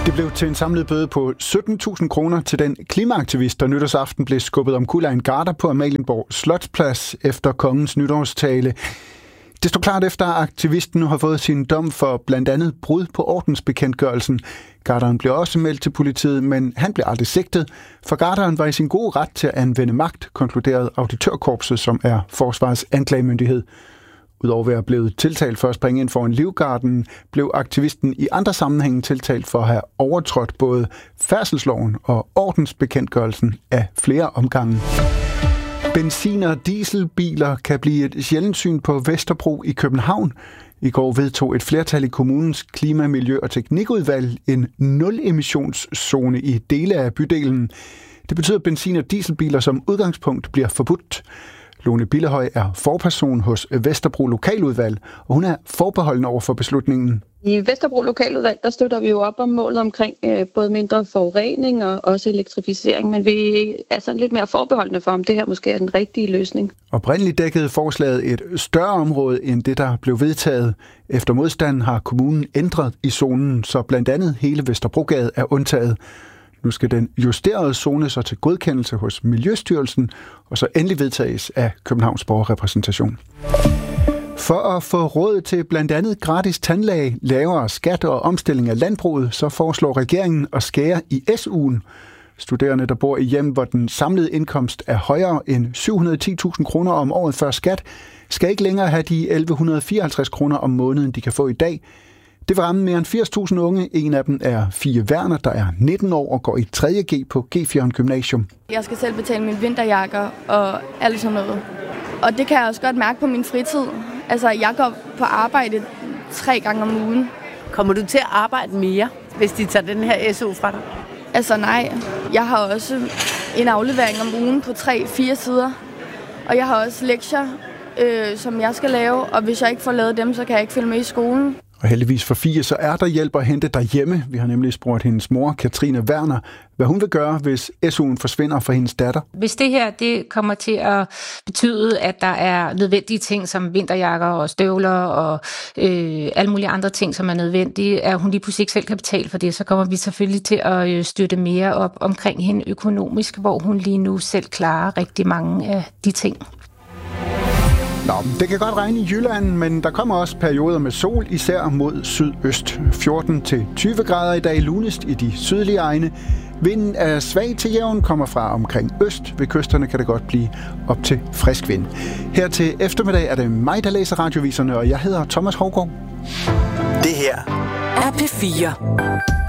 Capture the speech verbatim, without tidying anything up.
Det blev til en samlet bøde på sytten tusind kroner til den klimaaktivist, der nytårsaften blev skubbet omkuld af en garder på Amalienborg Slotsplads efter kongens nytårstale. Det stod klart efter, at aktivisten nu har fået sin dom for blandt andet brud på ordensbekendtgørelsen. Garderen blev også meldt til politiet, men han blev aldrig sigtet, for garderen var i sin gode ret til at anvende magt, konkluderede auditørkorpset, som er forsvarets anklagemyndighed. Udover at være blevet tiltalt for at springe ind for en livgarden, blev aktivisten i andre sammenhænge tiltalt for at have overtrådt både færdselsloven og ordensbekendtgørelsen af flere omgange. Benzin- og dieselbiler kan blive et sjældent syn på Vesterbro i København. I går vedtog et flertal i kommunens klima-, miljø- og teknikudvalg en nul-emissionszone i dele af bydelen. Det betyder, at benzin- og dieselbiler som udgangspunkt bliver forbudt. Lone Billehøj er forperson hos Vesterbro Lokaludvalg, og hun er forbeholden over for beslutningen. I Vesterbro Lokaludvalg, der støtter vi jo op om målet omkring øh, både mindre forurening og også elektrificering, men vi er sådan lidt mere forbeholdende for, om det her måske er den rigtige løsning. Oprindeligt dækkede forslaget et større område end det, der blev vedtaget. Efter modstanden har kommunen ændret i zonen, så blandt andet hele Vesterbrogade er undtaget. Nu skal den justerede zone så til godkendelse hos Miljøstyrelsen, og så endelig vedtages af Københavns Borgerrepræsentation. For at få råd til blandt andet gratis tandlæge, lavere skat og omstilling af landbruget, så foreslår regeringen at skære i S U'en. Studerende, der bor i hjem, hvor den samlede indkomst er højere end syv hundrede og ti tusind kroner om året før skat, skal ikke længere have de elleve hundrede og fireoghalvtreds kroner om måneden, de kan få i dag. Det vil ramme mere end firs tusind unge. En af dem er Fie Werner, der er nitten år og går i tredje G på G fire Gymnasium. Jeg skal selv betale mine vinterjakker og alt sådan noget. Og det kan jeg også godt mærke på min fritid. Altså, jeg går på arbejde tre gange om ugen. Kommer du til at arbejde mere, hvis de tager den her S U fra dig? Altså nej. Jeg har også en aflevering om ugen på tre fire sider. Og jeg har også lektier, øh, som jeg skal lave. Og hvis jeg ikke får lavet dem, så kan jeg ikke følge med i skolen. Og heldigvis for Fie, så er der hjælp at hente derhjemme. Vi har nemlig spurgt hendes mor, Katrine Werner, hvad hun vil gøre, hvis S U'en forsvinder fra hendes datter. Hvis det her det kommer til at betyde, at der er nødvendige ting som vinterjakker og støvler og øh, alle mulige andre ting, som er nødvendige, at hun lige pludselig ikke selv kan betale for det, så kommer vi selvfølgelig til at støtte mere op omkring hende økonomisk, hvor hun lige nu selv klarer rigtig mange af de ting. Nå, det kan godt regne i Jylland, men der kommer også perioder med sol, især mod sydøst. fjorten til tyve grader i dag, lunest i de sydlige egne. Vinden er svag til jævn, kommer fra omkring øst. Ved kysterne kan det godt blive op til frisk vind. Her til eftermiddag er det mig, der læser radioviserne, og jeg hedder Thomas Hougaard. Det her er P fire.